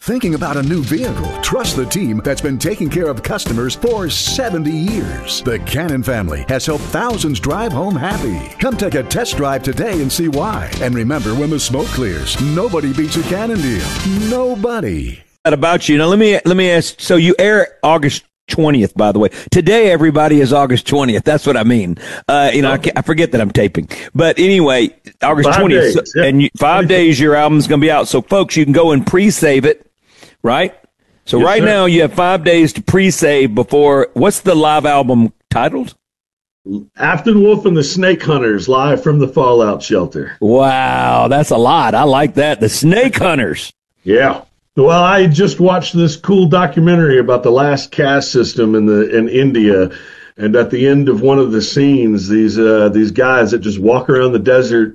thinking about a new vehicle, trust the team that's been taking care of customers for 70 years. The Cannon family has helped thousands drive home happy. Come take a test drive today and see why. And remember, when the smoke clears, nobody beats a Cannon deal. Nobody. About you. Now, let me ask. So you air August 20th, by the way. Today, everybody, is August 20th. That's what I mean. I forget that I'm taping. But anyway, August 20th. Days, yeah. And 5 days, your album's going to be out. So, folks, you can go and pre-save it, right? So Yes, right sir. now, you have 5 days to pre-save before. What's the live album titled? Afton Wolf and the Snake Hunters, live from the Fallout Shelter. Wow, that's a lot. I like that. The Snake Hunters. Yeah. Well, I just watched this cool documentary about the last caste system in India, and at the end of one of the scenes, these guys that just walk around the desert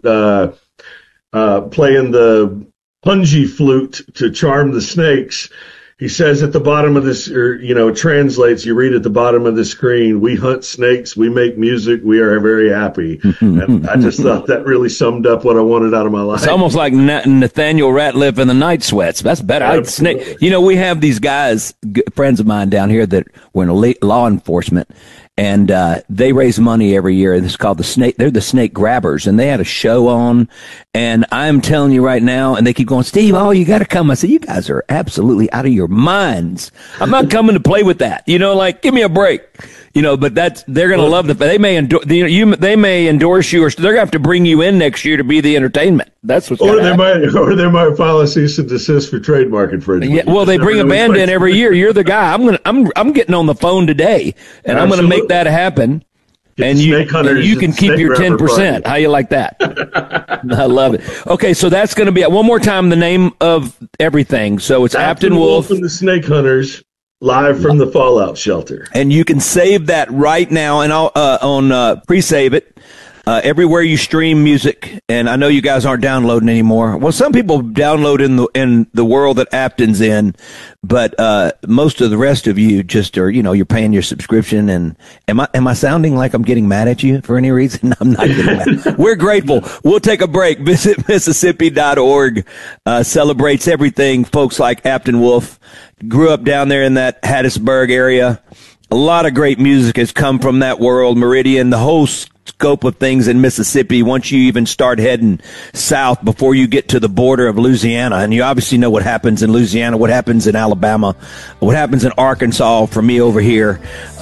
playing the punji flute to charm the snakes. He says at the bottom of this, or it translates. You read at the bottom of the screen: "We hunt snakes, we make music, we are very happy." And I just thought that really summed up what I wanted out of my life. It's almost like Nathaniel Ratliff and the Night Sweats. That's better. Absolutely. We have these guys, friends of mine down here that were in law enforcement, and they raise money every year. It's called the Snake. They're the Snake Grabbers, and they had a show on. And I'm telling you right now, and they keep going, "Steve, you got to come." I said, "You guys are absolutely out of your minds. I'm not coming to play with that. Give me a break." But they're going to love they may they may endorse you, or they're going to have to bring you in next year to be the entertainment. That's what's Or they might file a cease and desist for trademark infringement. Yeah, well, they bring a band in every year. You're the guy. I'm getting on the phone today, and I'm going to make that happen. And you can keep your 10%. How you like that? I love it. Okay, so that's going to be one more time the name of everything. So it's Afton Wolf and the Snake Hunters, live from the Fallout Shelter. And you can save that right now, and I'll pre-save it. Everywhere you stream music, and I know you guys aren't downloading anymore. Well, some people download in the world that Afton's in, but most of the rest of you just are, you're paying your subscription. And am I sounding like I'm getting mad at you for any reason? I'm not getting mad. We're grateful. We'll take a break. Visit Mississippi.org. Celebrates everything. Folks like Afton Wolf grew up down there in that Hattiesburg area. A lot of great music has come from that world. Meridian, the whole scope of things in Mississippi, once you even start heading south before you get to the border of Louisiana. And you obviously know what happens in Louisiana, what happens in Alabama, what happens in Arkansas for me over here,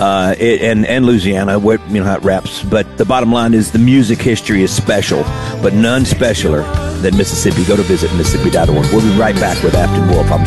and Louisiana, how it wraps. But the bottom line is the music history is special, but none specialer than Mississippi. Go to visit Mississippi.org. We'll be right back with Afton Wolf. I'm